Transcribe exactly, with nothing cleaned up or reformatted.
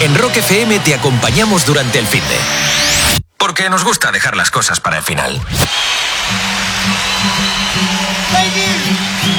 En Rock F M te acompañamos durante el finde. Porque nos gusta dejar las cosas para el final.